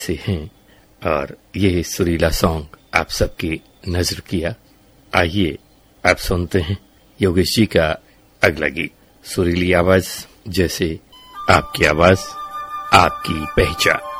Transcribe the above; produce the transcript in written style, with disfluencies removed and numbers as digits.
से हैं और ये सुरीला सॉन्ग आप सबकी नजर किया। आइए आप सुनते हैं योगेश जी का अगला गीत। सुरीली आवाज जैसे आपकी आवाज, आपकी पहचान।